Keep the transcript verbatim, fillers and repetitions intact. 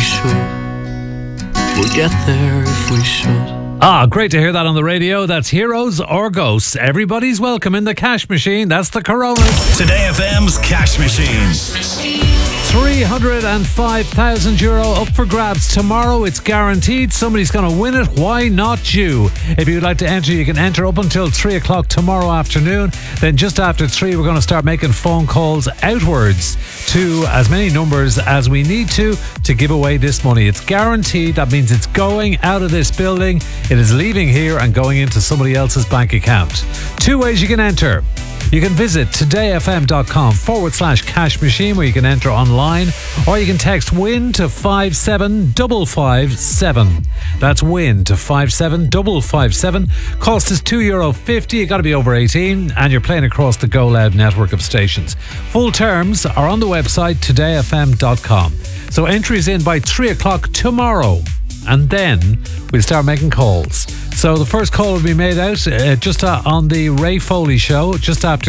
should. We'll get there if we should. Ah, great to hear that on the radio. That's Heroes or Ghosts. Everybody's welcome in the cash machine. That's the Coronas. Today F M's cash machine. three hundred five thousand euro up for grabs tomorrow. It's guaranteed somebody's going to win it. Why not you? If you'd like to enter, you can enter up until three o'clock tomorrow afternoon. Then just after three, we're going to start making phone calls outwards to as many numbers as we need to to give away this money. It's guaranteed. That means it's going out of this building. It is leaving here and going into somebody else's bank account. Two ways you can enter. You can visit todayfm.com forward slash cash machine where you can enter online, or you can text WIN to five seven five five seven. That's WIN to five seven five five seven. Cost is two euro fifty. You got to be over eighteen, and you're playing across the Go Loud network of stations. Full terms are on the website today f m dot com. So entries in by three o'clock tomorrow, and then we'll start making calls. So the first call will be made out uh, just uh, on the Ray Foley show just after